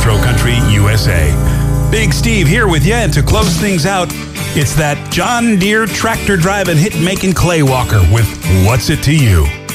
Metro Country, USA. Big Steve here with you, and to close things out, it's that John Deere tractor driving, hit making clay walker with What's It to You?